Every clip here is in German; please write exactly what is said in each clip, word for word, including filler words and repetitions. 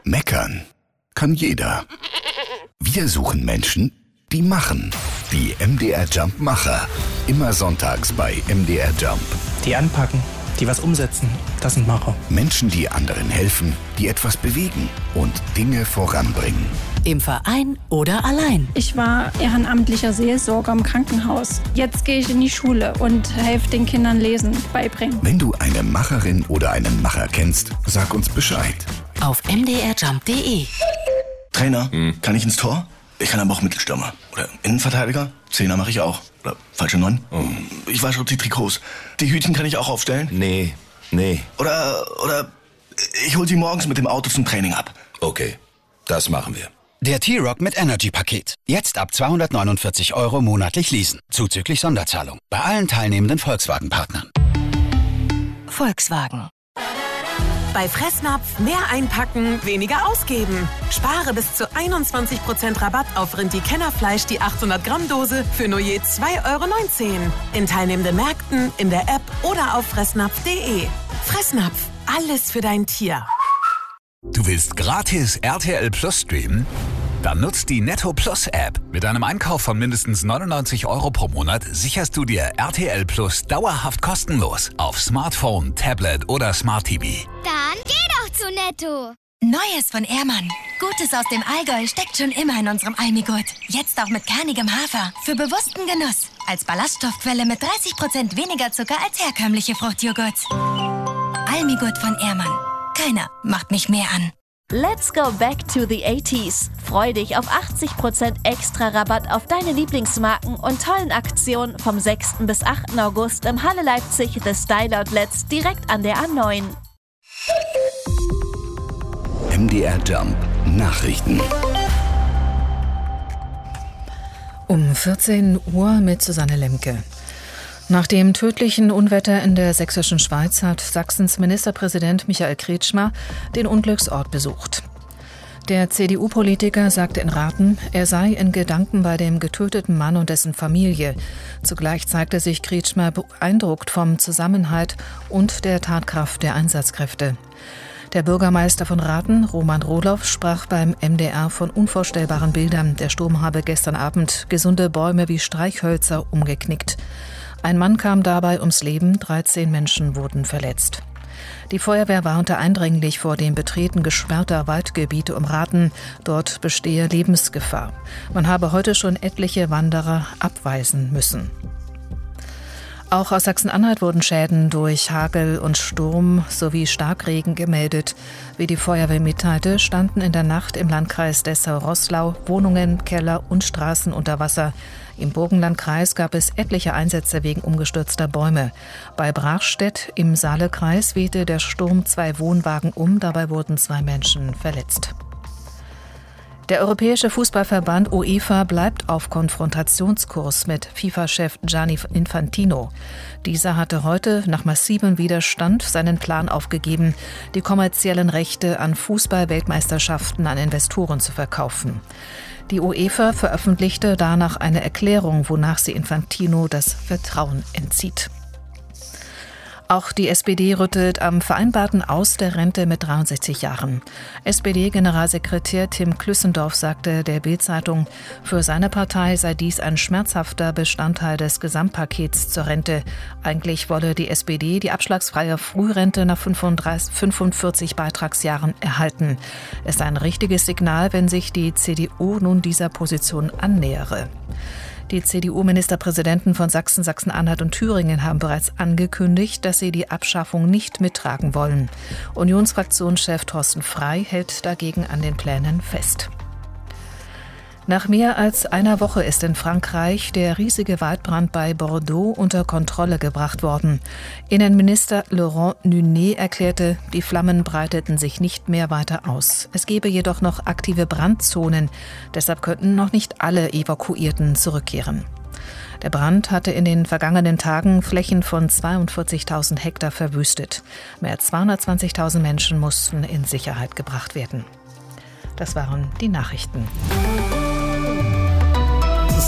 Meckern kann jeder. Wir suchen Menschen, die machen. Die M D R Jump Macher. Immer sonntags bei M D R Jump. Die anpacken, die was umsetzen, das sind Macher. Menschen, die anderen helfen, die etwas bewegen und Dinge voranbringen. Im Verein oder allein. Ich war ehrenamtlicher Seelsorger im Krankenhaus. Jetzt gehe ich in die Schule und helfe den Kindern Lesen beibringen. Wenn du eine Macherin oder einen Macher kennst, sag uns Bescheid. Auf m d r jump punkt d e. Trainer, hm. kann ich ins Tor? Ich kann aber auch Mittelstürmer. Oder Innenverteidiger? Zehner mache ich auch. Oder falsche Neun? Oh. Ich wasche die Trikots. Die Hütchen kann ich auch aufstellen? Nee, nee. Oder, oder ich hol sie morgens mit dem Auto zum Training ab. Okay, das machen wir. Der T-Rock mit Energy-Paket. Jetzt ab zweihundertneunundvierzig Euro monatlich leasen. Zuzüglich Sonderzahlung. Bei allen teilnehmenden Volkswagen-Partnern. Volkswagen. Bei Fressnapf mehr einpacken, weniger ausgeben. Spare bis zu einundzwanzig Prozent Rabatt auf Rinti-Kennerfleisch die achthundert Gramm Dose für nur je zwei Euro neunzehn. In teilnehmenden Märkten, in der App oder auf fressnapf punkt de. Fressnapf, alles für dein Tier. Du willst gratis R T L Plus streamen? Dann nutzt die Netto Plus App. Mit einem Einkauf von mindestens neunundneunzig Euro pro Monat sicherst du dir R T L Plus dauerhaft kostenlos auf Smartphone, Tablet oder Smart T V. Dann geh doch zu Netto. Neues von Ehrmann. Gutes aus dem Allgäu steckt schon immer in unserem Almigurt. Jetzt auch mit kernigem Hafer. Für bewussten Genuss. Als Ballaststoffquelle mit dreißig Prozent weniger Zucker als herkömmliche Fruchtjoghurts. Almigurt von Ehrmann. Keiner macht mich mehr an. Let's go back to the eighties. Freu dich auf achtzig Prozent extra Rabatt auf deine Lieblingsmarken und tollen Aktionen vom sechsten bis achten August im Halle Leipzig The Style Outlets direkt an der A neun. M D R Jump Nachrichten. Um vierzehn Uhr mit Susanne Lemke. Nach dem tödlichen Unwetter in der sächsischen Schweiz hat Sachsens Ministerpräsident Michael Kretschmer den Unglücksort besucht. Der C D U-Politiker sagte in Rathen, er sei in Gedanken bei dem getöteten Mann und dessen Familie. Zugleich zeigte sich Kretschmer beeindruckt vom Zusammenhalt und der Tatkraft der Einsatzkräfte. Der Bürgermeister von Rathen, Roman Rohloff, sprach beim M D R von unvorstellbaren Bildern. Der Sturm habe gestern Abend gesunde Bäume wie Streichhölzer umgeknickt. Ein Mann kam dabei ums Leben, dreizehn Menschen wurden verletzt. Die Feuerwehr warnte eindringlich vor dem Betreten gesperrter Waldgebiete um Rathen. Dort bestehe Lebensgefahr. Man habe heute schon etliche Wanderer abweisen müssen. Auch aus Sachsen-Anhalt wurden Schäden durch Hagel und Sturm sowie Starkregen gemeldet. Wie die Feuerwehr mitteilte, standen in der Nacht im Landkreis Dessau-Roßlau Wohnungen, Keller und Straßen unter Wasser. Im Burgenlandkreis gab es etliche Einsätze wegen umgestürzter Bäume. Bei Brachstedt im Saalekreis wehte der Sturm zwei Wohnwagen um, dabei wurden zwei Menschen verletzt. Der Europäische Fußballverband UEFA bleibt auf Konfrontationskurs mit FIFA-Chef Gianni Infantino. Dieser hatte heute nach massivem Widerstand seinen Plan aufgegeben, die kommerziellen Rechte an Fußball-Weltmeisterschaften an Investoren zu verkaufen. Die UEFA veröffentlichte danach eine Erklärung, wonach sie Infantino das Vertrauen entzieht. Auch die S P D rüttelt am vereinbarten Aus der Rente mit dreiundsechzig Jahren. S P D-Generalsekretär Tim Klüssendorf sagte der Bild-Zeitung, für seine Partei sei dies ein schmerzhafter Bestandteil des Gesamtpakets zur Rente. Eigentlich wolle die S P D die abschlagsfreie Frührente nach fünfundvierzig Beitragsjahren erhalten. Es sei ein richtiges Signal, wenn sich die C D U nun dieser Position annähere. Die C D U-Ministerpräsidenten von Sachsen, Sachsen-Anhalt und Thüringen haben bereits angekündigt, dass sie die Abschaffung nicht mittragen wollen. Unionsfraktionschef Thorsten Frey hält dagegen an den Plänen fest. Nach mehr als einer Woche ist in Frankreich der riesige Waldbrand bei Bordeaux unter Kontrolle gebracht worden. Innenminister Laurent Nunez erklärte, die Flammen breiteten sich nicht mehr weiter aus. Es gebe jedoch noch aktive Brandzonen, deshalb könnten noch nicht alle Evakuierten zurückkehren. Der Brand hatte in den vergangenen Tagen Flächen von zweiundvierzigtausend Hektar verwüstet. Mehr als zweihundertzwanzigtausend Menschen mussten in Sicherheit gebracht werden. Das waren die Nachrichten. Es ist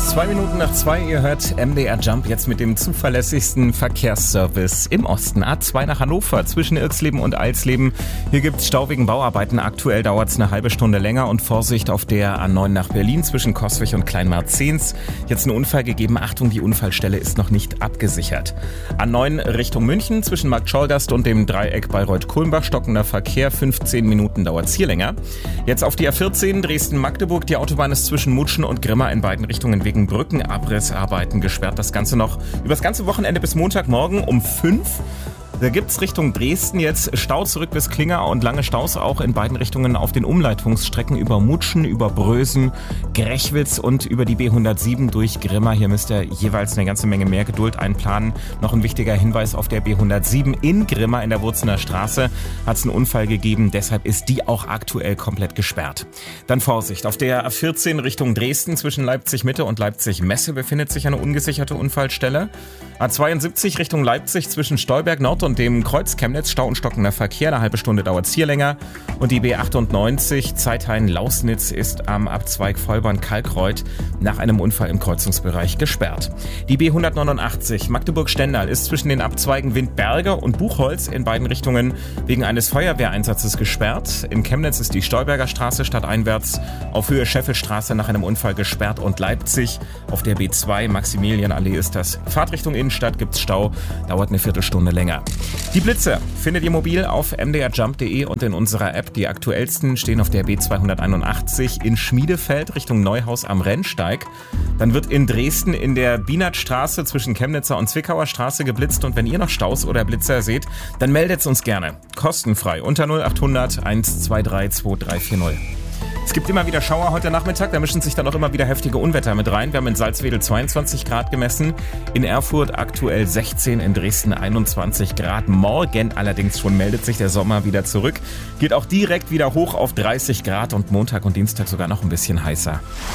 Zwei Minuten nach zwei, ihr hört M D R Jump jetzt mit dem zuverlässigsten Verkehrsservice im Osten. A zwei nach Hannover zwischen Irxleben und Eilsleben. Hier gibt's Stau wegen Bauarbeiten. Aktuell dauert's eine halbe Stunde länger und Vorsicht auf der A neun nach Berlin zwischen Coswig und Kleinmarzens. Jetzt ein Unfall gegeben. Achtung, die Unfallstelle ist noch nicht abgesichert. A neun Richtung München zwischen Markt Schorgast und dem Dreieck Bayreuth-Kulmbach. Stockender Verkehr. fünfzehn Minuten dauert's hier länger. Jetzt auf die A vierzehn Dresden-Magdeburg. Die Autobahn ist zwischen Mutschen und Grimma in beiden Richtungen wegen Brückenabrissarbeiten gesperrt. Das Ganze noch über das ganze Wochenende bis Montagmorgen um fünf. Da gibt's Richtung Dresden jetzt Stau zurück bis Klinger und lange Staus auch in beiden Richtungen auf den Umleitungsstrecken über Mutschen, über Brösen, Grechwitz und über die B hundertsieben durch Grimma. Hier müsst ihr jeweils eine ganze Menge mehr Geduld einplanen. Noch ein wichtiger Hinweis: auf der B hundertsieben in Grimma in der Wurzener Straße hat es einen Unfall gegeben. Deshalb ist die auch aktuell komplett gesperrt. Dann Vorsicht, auf der A vierzehn Richtung Dresden zwischen Leipzig-Mitte und Leipzig-Messe befindet sich eine ungesicherte Unfallstelle. A zweiundsiebzig Richtung Leipzig zwischen Stolberg Nord und dem Kreuz Chemnitz, Stau und stockender Verkehr. Eine halbe Stunde dauert es hier länger. Und die B achtundneunzig Zeithain-Lausnitz ist am Abzweig Vollborn-Kalkreuth nach einem Unfall im Kreuzungsbereich gesperrt. Die B hundertneunundachtzig Magdeburg-Stendal ist zwischen den Abzweigen Windberge und Buchholz in beiden Richtungen wegen eines Feuerwehreinsatzes gesperrt. In Chemnitz ist die Stolberger Straße stadteinwärts auf Höhe Scheffelstraße nach einem Unfall gesperrt und Leipzig auf der B zwei Maximilianallee ist das. Fahrtrichtung Innenstadt gibt's Stau, dauert eine Viertelstunde länger. Die Blitze findet ihr mobil auf m d r jump punkt d e und in unserer App. Die aktuellsten stehen auf der B zweihunderteinundachtzig in Schmiedefeld Richtung Neuhaus am Rennsteig. Dann wird in Dresden in der Bienertstraße zwischen Chemnitzer und Zwickauer Straße geblitzt. Und wenn ihr noch Staus oder Blitzer seht, dann meldet es uns gerne. Kostenfrei unter null achthundert eins zwei drei zwei drei vier null. Es gibt immer wieder Schauer heute Nachmittag, da mischen sich dann auch immer wieder heftige Unwetter mit rein. Wir haben in Salzwedel zweiundzwanzig Grad gemessen, in Erfurt aktuell sechzehn, in Dresden einundzwanzig Grad. Morgen allerdings schon meldet sich der Sommer wieder zurück. Geht auch direkt wieder hoch auf dreißig Grad und Montag und Dienstag sogar noch ein bisschen heißer.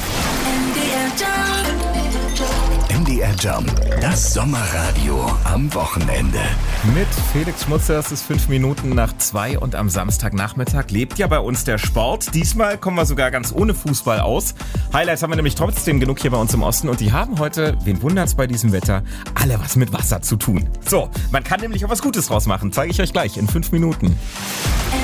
M D R Jump, das Sommerradio am Wochenende. Mit Felix Schmutzer, es ist fünf Minuten nach zwei und am Samstagnachmittag lebt ja bei uns der Sport. Diesmal kommen wir sogar ganz ohne Fußball aus. Highlights haben wir nämlich trotzdem genug hier bei uns im Osten und die haben heute, wen wundert's bei diesem Wetter, alle was mit Wasser zu tun. So, man kann nämlich auch was Gutes draus machen, zeige ich euch gleich in fünf Minuten.